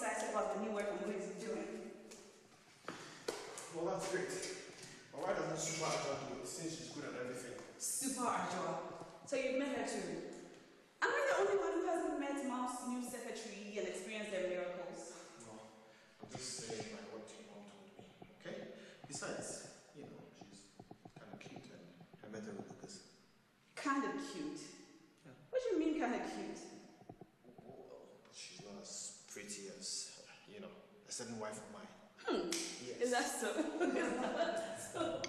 excited about the new work I'm going to be doing. Well, that's great. But why doesn't Super Agile do it since she's good at everything? Super Agile. So you've met her too? Am I the only one who hasn't met Mom's new secretary and experienced their miracles? No, I'm just saying like what your mom told me, okay? Besides, she's kind of cute and her method with this. Kind of cute? Yeah. What do you mean kind of cute? Well, she's not as pretty as, a certain wife of mine. Is that so?